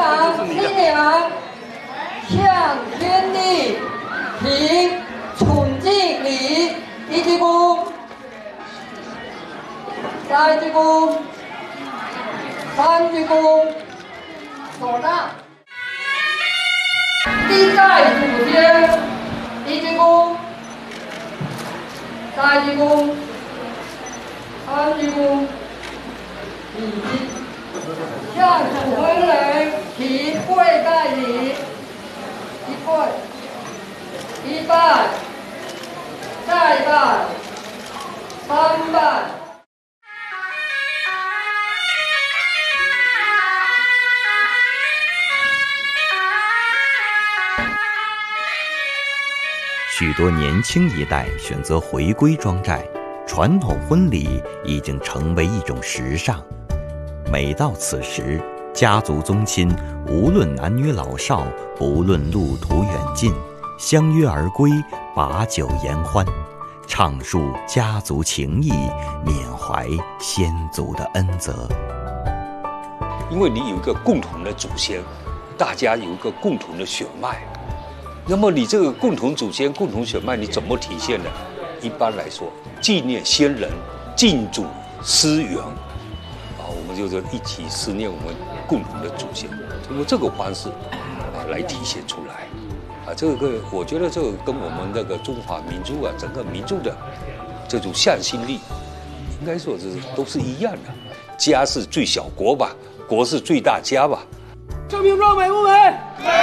郎、新娘向天地行崇敬礼，一鞠躬，再鞠躬，三鞠躬，手大。第代祖先，一鞠躬，再鞠躬，三鞠躬，向祖坟人提跪拜礼，一跪，一拜，再拜，三拜。 许多年轻一代选择回归庄寨，传统婚礼已经成为一种时尚。每到此时，家族宗亲无论男女老少，不论路途远近，相约而归，把酒言欢，畅述家族情谊，缅怀先祖的恩泽。 因为你有一个共同的祖先，大家有一个共同的血脉，那么你这个共同祖先、共同血脉，你怎么体现呢？一般来说，纪念先人，敬祖思源，我们就是一起思念我们共同的祖先，通过这个方式来体现出来。这个我觉得这个跟我们那个中华民族整个民族的这种向心力，应该说都是一样的。家是最小国吧，国是最大家吧。 这名状美不美？美。